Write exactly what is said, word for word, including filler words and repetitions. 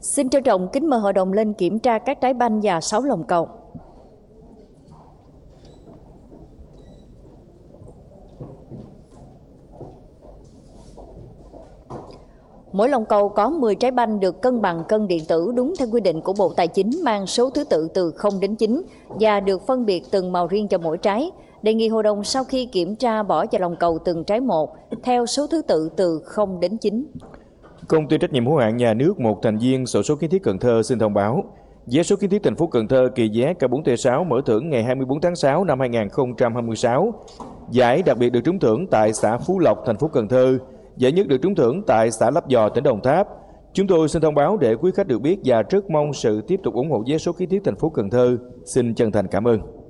Xin trân trọng kính mời hội đồng lên kiểm tra các trái banh và sáu lồng cầu. Mỗi lồng cầu có mười trái banh được cân bằng cân điện tử đúng theo quy định của Bộ Tài chính, mang số thứ tự từ không đến chín và được phân biệt từng màu riêng cho mỗi trái. Đề nghị hội đồng sau khi kiểm tra bỏ vào lồng cầu từng trái một theo số thứ tự từ không đến chín. Công ty trách nhiệm hữu hạn nhà nước một thành viên xổ số kiến thiết Cần Thơ xin thông báo vé số kiến thiết thành phố Cần Thơ kỳ vé K bốn T sáu mở thưởng ngày hai mươi tư tháng sáu năm hai nghìn không trăm hai mươi sáu. Giải đặc biệt được trúng thưởng tại xã Phú Lộc, thành phố Cần Thơ. Giải nhất được trúng thưởng tại xã Lấp Vò, tỉnh Đồng Tháp. Chúng tôi xin thông báo để quý khách được biết và rất mong sự tiếp tục ủng hộ vé số kiến thiết thành phố Cần Thơ. Xin chân thành cảm ơn.